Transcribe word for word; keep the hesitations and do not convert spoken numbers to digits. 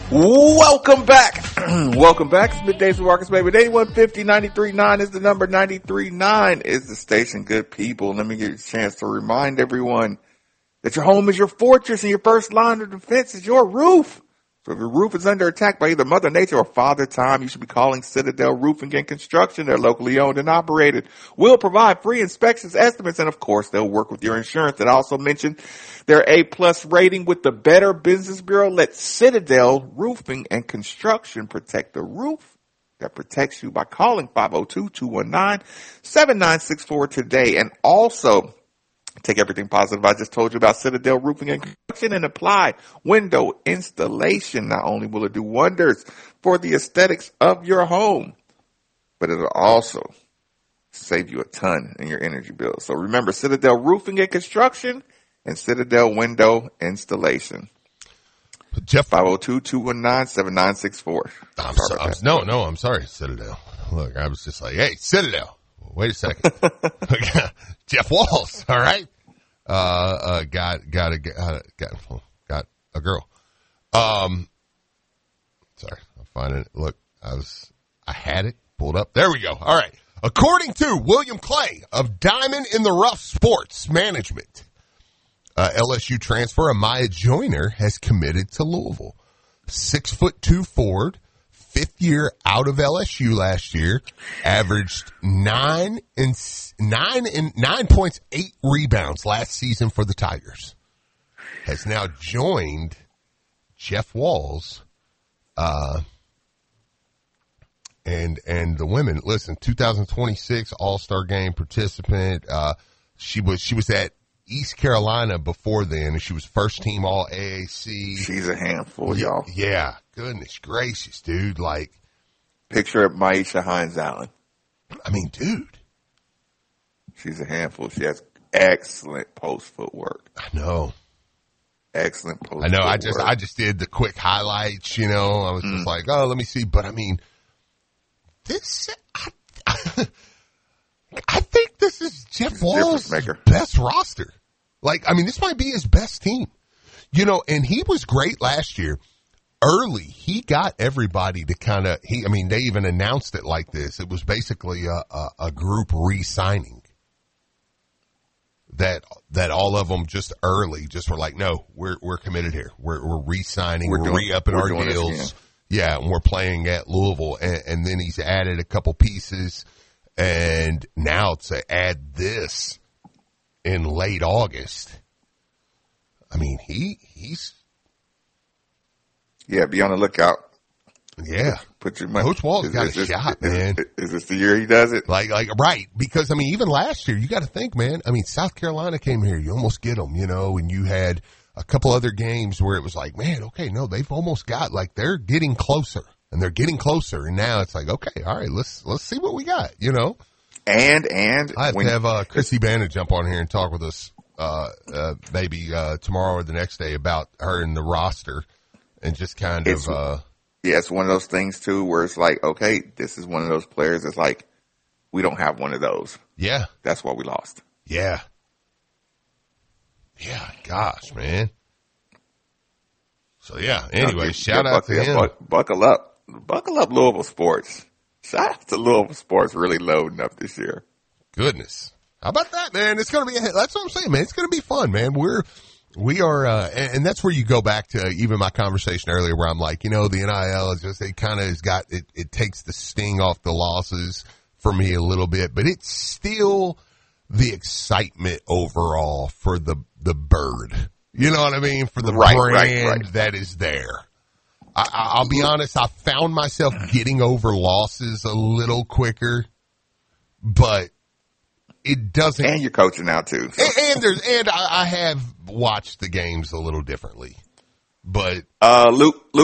Welcome back. Welcome back. It's Middays with Marcus, baby. eighty-one fifty, ninety-three point nine is the number. ninety-three point nine is the station. Good people. Let me give you a chance to remind everyone that your home is your fortress and your first line of defense is your roof. So if your roof is under attack by either Mother Nature or Father Time, you should be calling Citadel Roofing and Construction. They're locally owned and operated. We'll provide free inspections, estimates, and of course, they'll work with your insurance. And I also mentioned their A-plus rating with the Better Business Bureau. Let Citadel Roofing and Construction protect the roof that protects you by calling five oh two, two one nine, seven nine six four today. And also, take everything positive I just told you about Citadel Roofing and Construction and apply window installation. Not only will it do wonders for the aesthetics of your home, but it'll also save you a ton in your energy bill. So remember, Citadel Roofing and Construction and Citadel Window Installation. Jeff, five oh two, two one nine, seven nine six four. I'm so, I'm, no, no, I'm sorry, Citadel. Look, I was just like, hey, Citadel. Wait a second. Jeff Walls, all right. Uh, uh, got, got a, got, got, got a girl. Um, sorry, I'm finding it. Look, I was, I had it pulled up. There we go. All right. According to William Clay of Diamond in the Rough Sports Management, uh, L S U transfer Amaya Joyner has committed to Louisville. Six foot two forward. Fifth year out of L S U last year, averaged nine and nine and nine points, eight rebounds last season for the Tigers. Has now joined Jeff Walls, uh, and and the women. Listen, two thousand twenty-six All-Star Game participant. Uh, she was she was at East Carolina before then, and she was first team All A A C. She's a handful, yeah, y'all. Yeah. Goodness gracious, dude. Like, picture of Maisha Hines Allen. I mean, dude. She's a handful. She has excellent post footwork. I know. Excellent post I know. footwork. I just, I just did the quick highlights, you know. I was mm. just like, oh, let me see. But I mean, this, I, I think this is Jeff Walls' best roster. Like, I mean, this might be his best team. You know, and he was great last year. Early, he got everybody to kind of, he, I mean, they even announced it like this. It was basically a, a, a group re-signing that, that all of them just early just were like, no, we're, we're committed here. We're, we're re-signing. We're, we're re-upping our deals. Yeah. And we're playing at Louisville. And, and then he's added a couple pieces, and now to add this in late August. I mean, he, he's, yeah, be on the lookout. Yeah. Put your money. Coach Walls got is, a is, shot, is, man. Is, is this the year he does it? Like, like, right. Because, I mean, even last year, you got to think, man. I mean, South Carolina came here. You almost get them, you know, and you had a couple other games where it was like, man, okay, no, they've almost got, like, they're getting closer. And they're getting closer. And now it's like, okay, all right, let's, let's see what we got, you know? And, and. I have when, to have, uh, Chrissy Bannon jump on here and talk with us, uh, uh, maybe, uh, tomorrow or the next day about her and the roster. And just kind it's, of, uh, yeah, it's one of those things too, where it's like, okay, this is one of those players that's like, we don't have one of those. Yeah. That's why we lost. Yeah. Yeah. Gosh, man. So yeah, anyway, give, shout yeah, out buckle, to him. Buck, buckle up. Buckle up Louisville Sports. Shout out to Louisville Sports really loading up this year. Goodness. How about that, man? It's going to be, that's what I'm saying, man. It's going to be fun, man. We're, We are, uh, and, and that's where you go back to even my conversation earlier where I'm like, you know, the N I L is just, it kind of has got, it, it takes the sting off the losses for me a little bit, but it's still the excitement overall for the, the bird. You know what I mean? For the right, brand right, right. that is there. I, I'll be honest, I found myself getting over losses a little quicker, but it doesn't. And you're coaching now too. So. And, and there's, and I, I have watched the games a little differently, but uh, Luke, Luke.